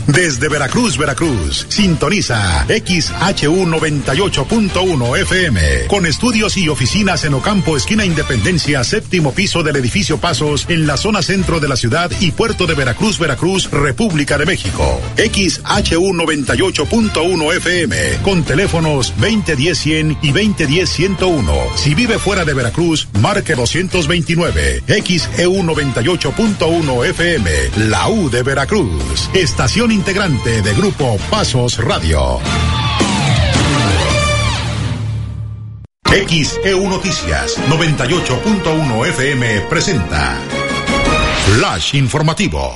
Desde Veracruz, Veracruz, sintoniza XHU 98.1 FM, con estudios y oficinas en Ocampo, esquina Independencia, séptimo piso del edificio Pasos, en la zona centro de la ciudad y puerto de Veracruz, Veracruz, República de México. XHU 98.1 FM, con teléfonos 2010-100 y 2010-101. Si vive fuera de Veracruz, marque 229. XEU 98.1 FM, la U de Veracruz, estación integrante de Grupo Pasos Radio. XEU Noticias 98.1 FM presenta Flash Informativo.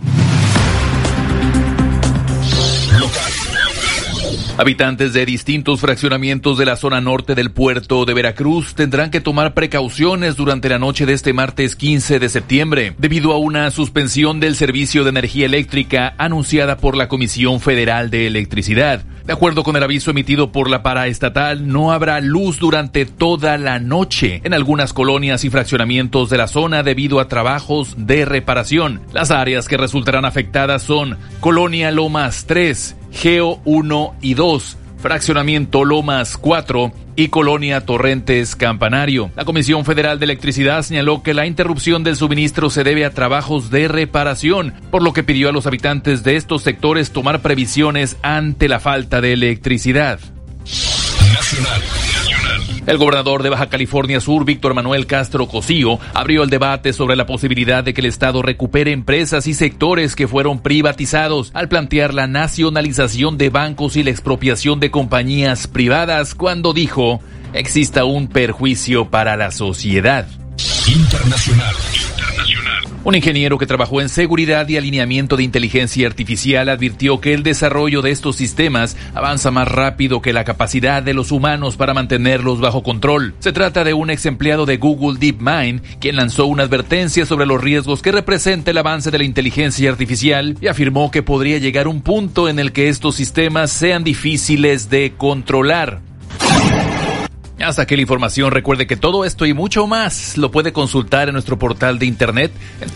Habitantes de distintos fraccionamientos de la zona norte del puerto de Veracruz tendrán que tomar precauciones durante la noche de este martes 15 de septiembre, debido a una suspensión del servicio de energía eléctrica anunciada por la Comisión Federal de Electricidad. De acuerdo con el aviso emitido por la paraestatal, no habrá luz durante toda la noche en algunas colonias y fraccionamientos de la zona debido a trabajos de reparación. Las áreas que resultarán afectadas son Colonia Lomas 3, Geo 1 y 2, Fraccionamiento Lomas 4 y Colonia Torrentes Campanario. La Comisión Federal de Electricidad señaló que la interrupción del suministro se debe a trabajos de reparación, por lo que pidió a los habitantes de estos sectores tomar previsiones ante la falta de electricidad. Nacional. El gobernador de Baja California Sur, Víctor Manuel Castro Cosío, abrió el debate sobre la posibilidad de que el Estado recupere empresas y sectores que fueron privatizados al plantear la nacionalización de bancos y la expropiación de compañías privadas, cuando dijo: exista un perjuicio para la sociedad. Internacional. Un ingeniero que trabajó en seguridad y alineamiento de inteligencia artificial advirtió que el desarrollo de estos sistemas avanza más rápido que la capacidad de los humanos para mantenerlos bajo control. Se trata de un ex empleado de Google DeepMind, quien lanzó una advertencia sobre los riesgos que representa el avance de la inteligencia artificial y afirmó que podría llegar un punto en el que estos sistemas sean difíciles de controlar. Hasta aquí la información. Recuerde que todo esto y mucho más lo puede consultar en nuestro portal de internet en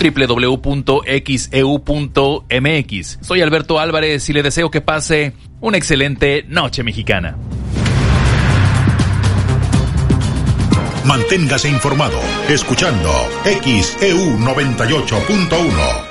www.xeu.mx. Soy Alberto Álvarez y le deseo que pase una excelente noche mexicana. Manténgase informado escuchando XEU 98.1.